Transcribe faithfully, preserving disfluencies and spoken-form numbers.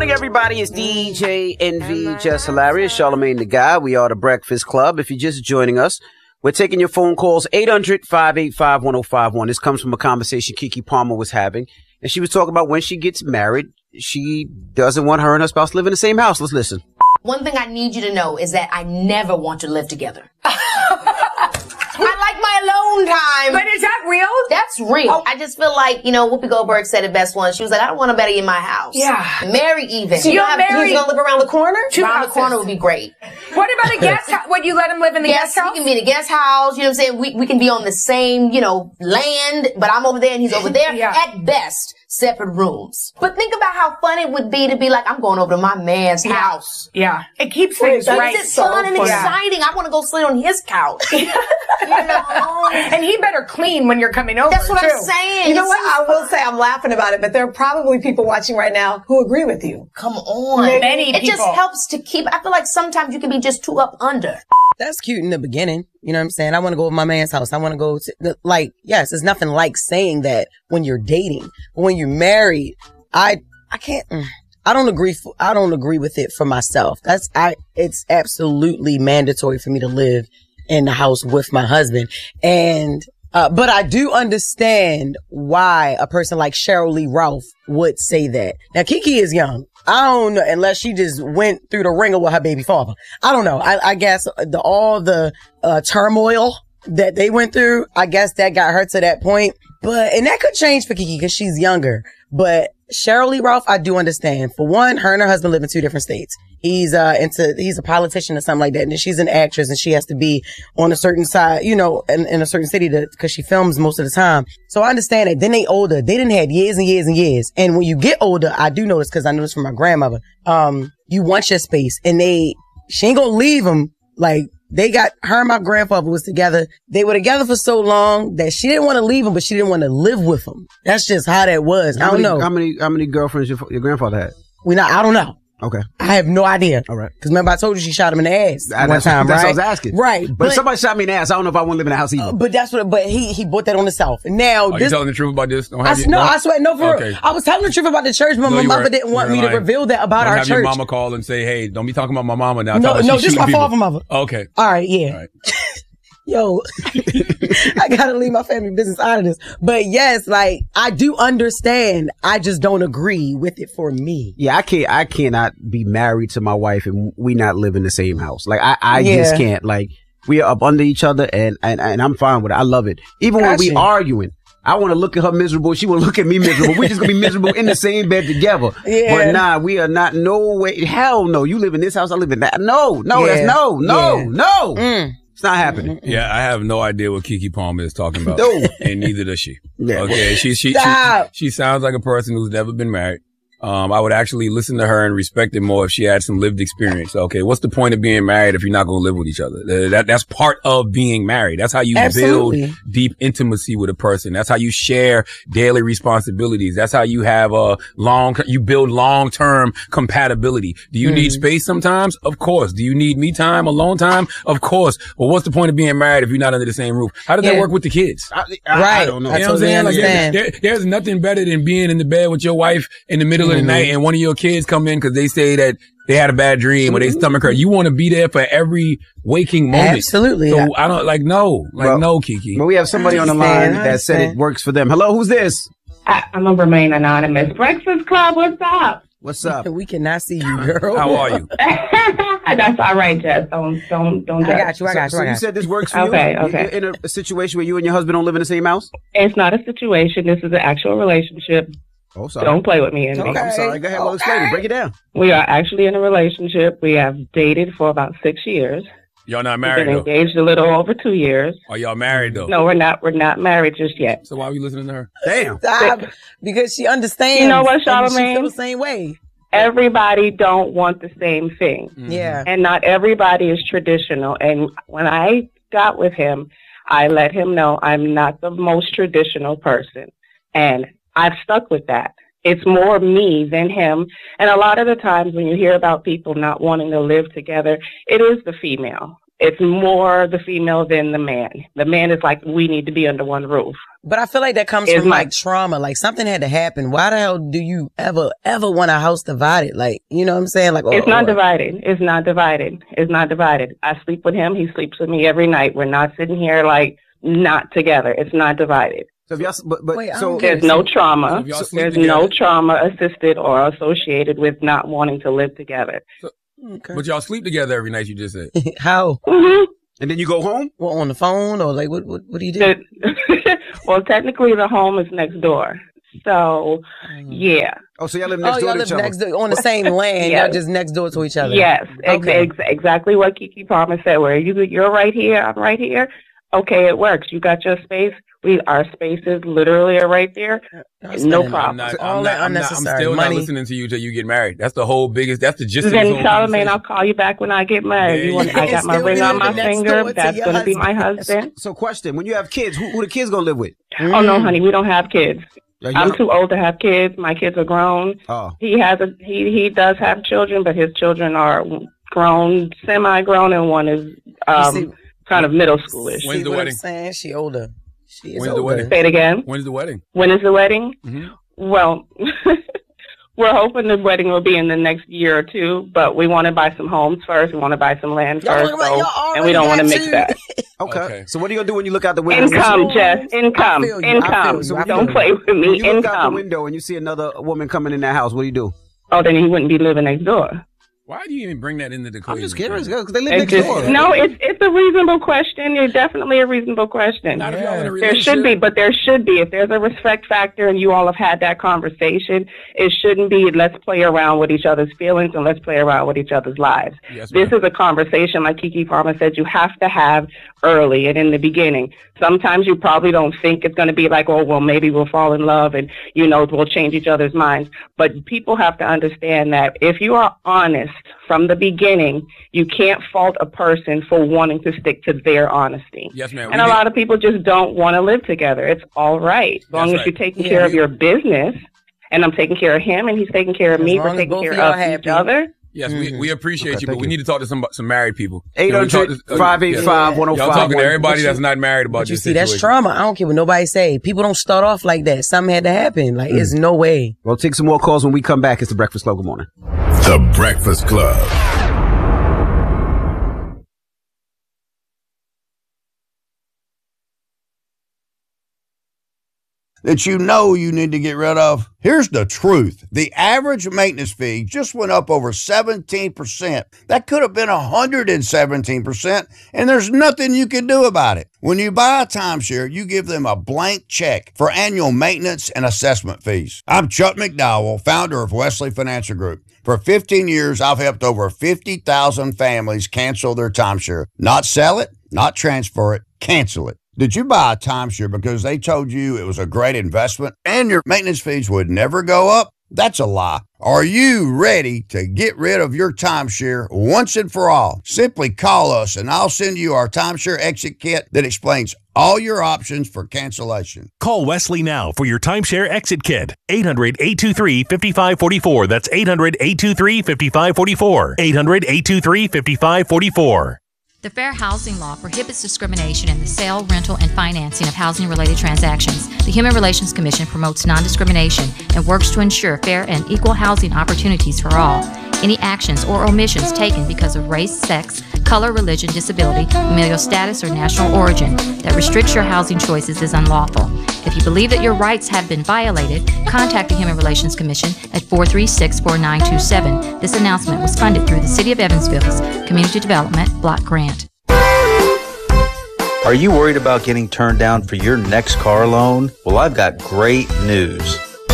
morning, everybody. It's D J Envy, Just Hilarious, Charlamagne the Guy. We are the Breakfast Club. If you're just joining us, we're taking your phone calls, eight hundred, five eight five, one oh five one. This comes from a conversation Keke Palmer was having, and she was talking about when she gets married, she doesn't want her and her spouse to live in the same house. Let's listen. One thing I need you to know is that I never want to live together. I like my alone time. But is that real? That's real. Oh. I just feel like, you know, Whoopi Goldberg said it best once. She was like, I don't want nobody in my house. Yeah. Mary even. So you're married. He's gonna live around the corner? Two around houses. the corner would be great. What about a guest house? Would you let him live in the Yes, guest house? he can be in a guest house. You know what I'm saying? We, we can be on the same, you know, land, but I'm over there and he's over there. Yeah. At best, separate rooms. But think about how fun it would be to be like, I'm going over to my man's Yeah. house. Yeah. It keeps Wait, things that's right. it fun and exciting. I want to go sleep on his couch. You know? And he better clean when you're coming over. That's what too. I'm saying. You know It's what? so I will fun. say I'm laughing about it, but there are probably people watching right now who agree with you. Come on. Many it just people. helps to keep, I feel like sometimes you can be just too up under. That's cute in the beginning. You know what I'm saying? I want to go to my man's house. I want to go to, the, like, yes, there's nothing like saying that when you're dating. But when you're married, I, I can't, mm, I don't agree, f- I don't agree with it for myself. That's, I, it's absolutely mandatory for me to live in the house with my husband. And, uh, but I do understand why a person like Cheryl Lee Ralph would say that. Now, Keke is young. I don't know, unless she just went through the ringer with her baby father. I don't know. I, I guess the, all the, uh, turmoil that they went through, I guess that got her to that point. But, and that could change for Keke because she's younger. But Cheryl Lee Ralph, I do understand. For one, her and her husband live in two different states. He's, uh, into, he's a politician or something like that. And then she's an actress and she has to be on a certain side, you know, in, in a certain city to, cause she films most of the time. So I understand that. Then they older. They didn't have years and years and years. And when you get older, I do notice, cause I noticed from my grandmother, um, you want your space and they, she ain't gonna leave them. Like, they got, her and my grandfather was together. They were together for so long that she didn't want to leave him, but she didn't want to live with him. That's just how that was. How I don't many, know. How many, how many girlfriends your, your grandfather had? We not, I don't know. Okay. I have no idea. All right. Cause remember I told you she shot him in the ass I- one that's, time, that's right? what I was asking. Right. But, if somebody shot me in the ass, I don't know if I want to live in the house either. Uh, but that's what, but he, he brought that on himself. Now, Are this, you telling the truth about this? Don't I, have you, no, don't- I swear, no, for Okay. real. I was telling the truth about the church, but No, my you mother weren't. didn't want You me were to lying. reveal that about Don't our have church. your mama call and say, hey, don't be talking about my mama now. No, Tell her no, she's this shooting my people. father mother. Okay. All right, yeah. All right. Yo, I gotta leave my family business out of this. But yes, like, I do understand. I just don't agree with it for me. Yeah, I can't, I cannot be married to my wife and we not live in the same house. Like, I, I Yeah. just can't. Like, we are up under each other and, and, and I'm fine with it. I love it. Even when we Gotcha. arguing, I want to look at her miserable. She want to look at me miserable. We're just going to be miserable in the same bed together. Yeah. But nah, we are not, no way. Hell no. You live in this house. I live in that. No, no, Yeah. that's no, no, Yeah. no. Mm. It's not happening. Yeah, I have no idea what Keke Palmer is talking about. No. And neither does she. Yeah. Okay. She, she, she, Stop. she sounds like a person who's never been married. Um, I would actually listen to her and respect it more if she had some lived experience. Okay. What's the point of being married if you're not going to live with each other? Uh, That, that's part of being married. That's how you Absolutely. build deep intimacy with a person. That's how you share daily responsibilities. That's how you have a long, you build long-term compatibility. Do you Mm. need space sometimes? Of course. Do you need me time, alone time? Of course. But what's the point of being married if you're not under the same roof? How does that Yeah. work with the kids? I, I, Right. I don't know. I You know what I'm totally saying? Like, there- understand. there- there's nothing better than being in the bed with your wife in the middle of the Mm-hmm. night and one of your kids come in because they say that they had a bad dream or they stomach hurt. You want to be there for every waking moment. Absolutely. So I don't like no, like Well, no, Keke. But we have somebody on the line understand, I that said it understand. works for them. Hello, who's this? I, I'm gonna remain anonymous. Breakfast Club, what's up? What's up? We cannot see you, girl. How are you? That's all right, Jess. Don't don't don't. I judge. got you. I got you. So I you got you. said this works for Okay, you? okay. You're in a, a situation where you and your husband don't live in the same house? It's not a situation. This is an actual relationship. Oh, sorry. Don't play with me, Envy. I'm sorry. Go ahead. Well, explain it. Break it down. We are actually in a relationship. We have dated for about six years. Y'all not We've married been though. engaged a little over two years. Are y'all married though? No, we're not. We're not married just yet. So why are you listening to her? Damn. Stop. Because she understands. You know what, and She Charlamagne? feel the same way. Everybody don't want the same thing. Mm-hmm. Yeah. And not everybody is traditional. And when I got with him, I let him know I'm not the most traditional person. And I've stuck with that. It's more me than him. And a lot of the times when you hear about people not wanting to live together, it is the female. it's more the female than the man. The man is like, we need to be under one roof. But I feel like that comes It's from my- like trauma. Like something had to happen. Why the hell do you ever, ever want a house divided? Like, you know what I'm saying? Like, It's oh, not oh, divided. It's not divided. It's not divided. I sleep with him. He sleeps with me every night. We're not sitting here like not together. It's not divided. So if y'all, but, but Wait, I so don't get There's no trauma. If y'all sleep There's together- no trauma assisted or associated with not wanting to live together. okay. But y'all sleep together every night, you just said. How? Mm-hmm. and then you go home. Well, on the phone or like what? What, what do you do? The- well, technically, the home is next door. So, yeah. Oh, so y'all live next Oh, door y'all to live each other. next door on the same land. Yes. Y'all just next door to each other. Yes, ex- Okay. ex- exactly what Kiki Palmer said. Where you, you're right here, I'm right here. Okay, it works. You got your space. We, our spaces literally are right there. Y'all No spending problem. I'm not, All I'm, that not, I'm, not, I'm unnecessary still money. not listening to you till you get married. That's the whole biggest, that's the gist of Then this whole Charlamagne, I'll conversation. call you back when I get married. Yeah, You want, yeah. I got my Still ring on my living next door finger. to That's your going to be my husband. husband. So, question: when you have kids, who, who the kids gonna live with? Oh, no, honey, we don't have kids. Are I'm y'all- too old to have kids. My kids are grown. Oh, He has a he he does have children, but his children are grown, semi-grown, and one is um see- kind of middle schoolish. When's See the what wedding? I'm saying? She older. She is When's the older. wedding? Say it again. When's the wedding? When is the wedding? Mhm. Well, we're hoping the wedding will be in the next year or two, but we want to buy some homes first. We want to buy some land Y'all first, look like so, y'all and we don't want to already mix got that. okay. Okay. So, what are you gonna do when you look out the window? Income, Jess. Income. I feel you. I Income. feel you. I Don't feel play you. with When me. you look out the Income. window and you see another woman coming in that house, what do you do? Oh, then he wouldn't be living next door. Why do you even bring that into the equation? I'm just curious because they live It's next just, door. no, it's it's a reasonable question. It's definitely a reasonable question. Not if y'all in a There relationship. should be, but there should be. If there's a respect factor and you all have had that conversation, it shouldn't be let's play around with each other's feelings and let's play around with each other's lives. Yes, This ma'am. is a conversation, like Kiki Palmer said, you have to have early and in the beginning. Sometimes you probably don't think it's going to be like, oh, well, maybe we'll fall in love and, you know, we'll change each other's minds. But people have to understand that if you are honest from the beginning, you can't fault a person for wanting to stick to their honesty. Yes, ma'am. And a lot of people just don't want to live together. It's all right. As long That's as right. you're taking Yeah. care of your business, and I'm taking care of him, and he's taking care of As me, long we're as taking both care of y'all of each happy. other. Yes, we, we appreciate Okay, you, but thank we you. need to talk to some some married people. eight Can we talk hundred, to- uh, five eight five, one oh Y'all five talking to one. everybody that's not married about But you this see, that's situation. trauma. I don't care what nobody say. People don't start off like that. Something had to happen. Like, there's no way. We'll take some more calls when we come back. It's the Breakfast Club. Good morning. The Breakfast Club. That you know you need to get rid of? Here's the truth. The average maintenance fee just went up over seventeen percent. That could have been one hundred seventeen percent, and there's nothing you can do about it. When you buy a timeshare, you give them a blank check for annual maintenance and assessment fees. I'm Chuck McDowell, founder of Wesley Financial Group. For fifteen years, I've helped over fifty thousand families cancel their timeshare. Not sell it, not transfer it, cancel it. Did you buy a timeshare because they told you it was a great investment and your maintenance fees would never go up? That's a lie. Are you ready to get rid of your timeshare once and for all? Simply call us and I'll send you our timeshare exit kit that explains all your options for cancellation. Call Wesley now for your timeshare exit kit. eight hundred, eight two three, five five four four. That's eight hundred, eight two three, five five four four. eight hundred, eight two three, five five four four. The Fair Housing Law prohibits discrimination in the sale, rental, and financing of housing-related transactions. The Human Relations Commission promotes non-discrimination and works to ensure fair and equal housing opportunities for all. Any actions or omissions taken because of race, sex, color, religion, disability, familial status, or national origin that restricts your housing choices is unlawful. If you believe that your rights have been violated, contact the Human Relations Commission at four three six, four nine two seven. This announcement was funded through the City of Evansville's Community Development Block Grant. Are you worried about getting turned down for your next car loan? Well, I've got great news.